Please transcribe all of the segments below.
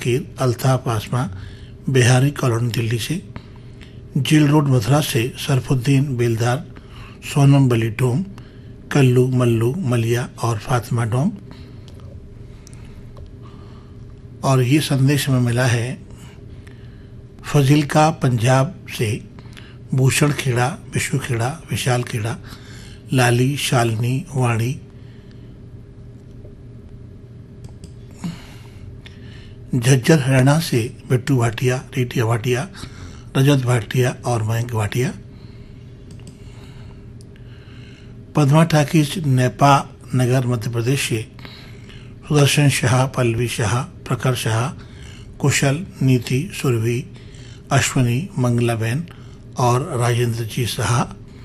फकीर, अल्ताफ आसमा, बिहारी कॉलोनी दिल्ली से, jail road Mathura से सरफुद्दीन बेलदार, सोनम बली डोम, कल्लू मल्लू मलिया और फातिमा डोम। और ये संदेश हमें मिला है फजीलका पंजाब से भूषण खेड़ा, विशु खेड़ा, विशाल खेड़ा, लाली, शालिनी, वाणी, झज्जर हरियाणा से बिट्टू भाटिया, रेटिया भाटिया, रजत भाटिया और मयंक भाटिया। पद्मा टाकीज, नेपा नगर, मध्य प्रदेश से सुदर्शन शाह, पल्लवी शाह, प्रखर शाह, कुशल, नीति, सुरभि, अश्वनी, मंगलाबेन और राजेंद्र जी शाह।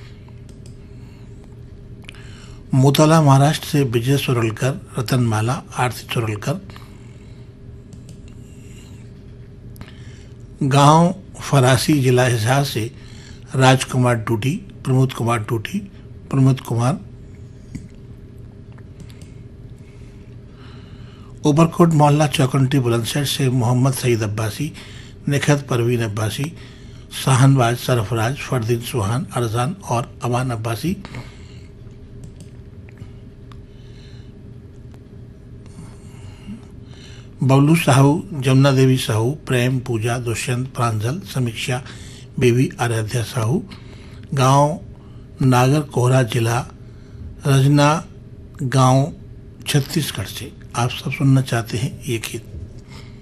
मोताला महाराष्ट्र से विजय सुरलकर, रतनमाला, आरती सुरलकर। गांव फरासी, जिला हिसार से राजकुमार टूटी, प्रमोद कुमार टूटी, प्रमोद कुमार। ऊपरकोट मोहल्ला चौकंटी बुलंदशहर से मोहम्मद सईद अब्बासी, निखत परवीन अब्बासी, शाहनवाज सरफराज, फरदीन सुहान, अरजान और अमान अब्बासी। बबलू साहू, जमुना देवी साहू, प्रेम, पूजा, दुष्यंत, प्रांजल, समीक्षा, बेबी, आराध्या साहू। गांव नागर कोहरा, जिला रजना गांव, छत्तीसगढ़ से आप सब सुनना चाहते हैं ये गीत।